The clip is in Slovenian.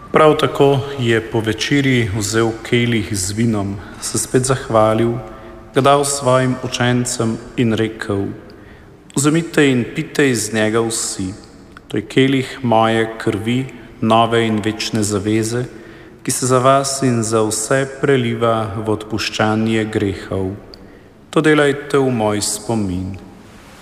Prav tako je po večerji vzel kelih z vinom, se spet zahvalil, ga dal svojim učencem in rekel: Vzemite in pite iz njega vsi, to je kelih moje krvi, nove in večne zaveze, ki se za vas in za vse preliva v odpuščanje grehov. To delajte v moj spomin.